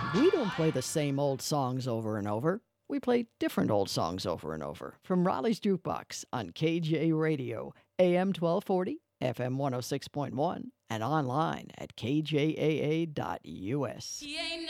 We don't play the same old songs over and over. We play different old songs over and over. From Raleigh's Jukebox on KJ Radio, AM 1240, FM 106.1, and online at kjaa.us. He ain't